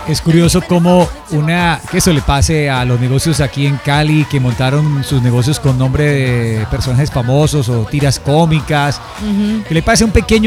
Es curioso cómo que eso le pase a los negocios aquí en Cali que montaron sus negocios con nombre de personajes famosos o tiras cómicas. Que le pase a un pequeño